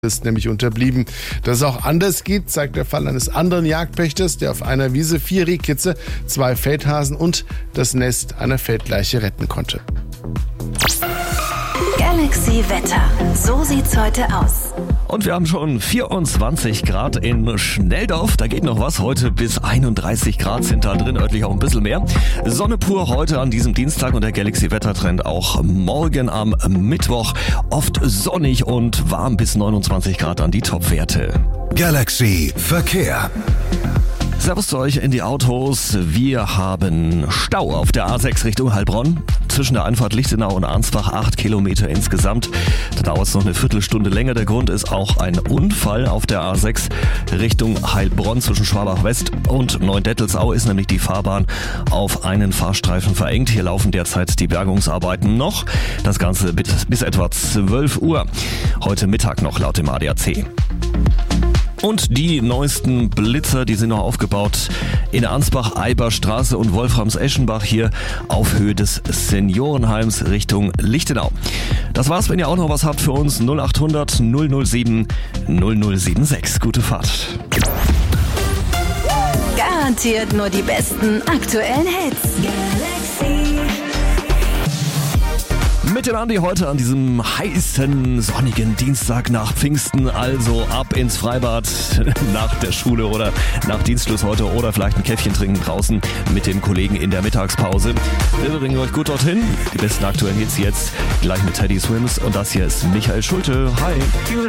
ist nämlich unterblieben. Dass es auch anders geht, zeigt der Fall eines anderen Jagdpächters, der auf einer Wiese 4 Rehkitze, 2 Feldhasen und das Nest einer Feldleiche retten konnte. Galaxy Wetter. So sieht's heute aus. Und wir haben schon 24 Grad in Schnelldorf. Da geht noch was. Heute bis 31 Grad sind da drin, örtlich auch ein bisschen mehr. Sonne pur heute an diesem Dienstag und der Galaxy-Wettertrend auch morgen am Mittwoch. Oft sonnig und warm bis 29 Grad an die Topwerte. Galaxy Verkehr. Servus zu euch in die Autos. Wir haben Stau auf der A6 Richtung Heilbronn. Zwischen der Einfahrt Lichtenau und Arnsbach 8 Kilometer insgesamt. Da dauert es noch eine Viertelstunde länger. Der Grund ist auch ein Unfall auf der A6 Richtung Heilbronn zwischen Schwabach West und Neudettelsau ist nämlich die Fahrbahn auf einen Fahrstreifen verengt. Hier laufen derzeit die Bergungsarbeiten noch. Das Ganze bis etwa 12 Uhr. Heute Mittag noch laut dem ADAC. Und die neuesten Blitzer, die sind noch aufgebaut in Ansbach, Eiberstraße und Wolframs-Eschenbach hier auf Höhe des Seniorenheims Richtung Lichtenau. Das war's, wenn ihr auch noch was habt für uns. 0800 007 0076. Gute Fahrt. Garantiert nur die besten aktuellen Hits. Galaxy. Mit dem Andi heute an diesem heißen, sonnigen Dienstag nach Pfingsten. Also ab ins Freibad nach der Schule oder nach Dienstschluss heute oder vielleicht ein Käffchen trinken draußen mit dem Kollegen in der Mittagspause. Wir bringen euch gut dorthin. Die besten aktuellen Hits jetzt gleich mit Teddy Swims und das hier ist Michael Schulte. Hi.